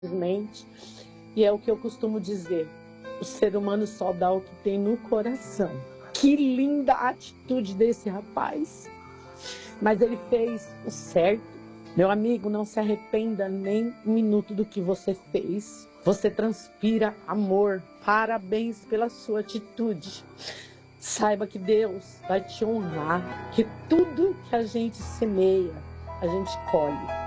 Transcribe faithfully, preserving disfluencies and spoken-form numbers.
infelizmente. E é o que eu costumo dizer, o ser humano só dá o que tem no coração. Que linda a atitude desse rapaz. Mas ele fez o certo. Meu amigo, não se arrependa nem um minuto do que você fez. Você transpira amor. Parabéns pela sua atitude. Saiba que Deus vai te honrar, que tudo que a gente semeia, a gente colhe.